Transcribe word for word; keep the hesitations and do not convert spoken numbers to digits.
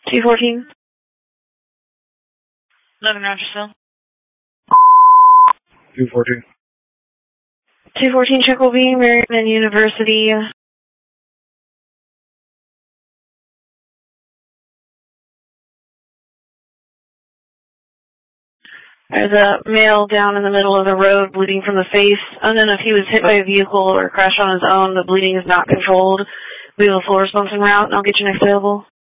two fourteen. eleven Rogersville. two fourteen. two fourteen Chickleby, Merriman University. There's a male down in the middle of the road bleeding from the face. I don't know if he was hit by a vehicle or crashed on his own. The bleeding is not controlled. We have a full response en route, and I'll get you next available.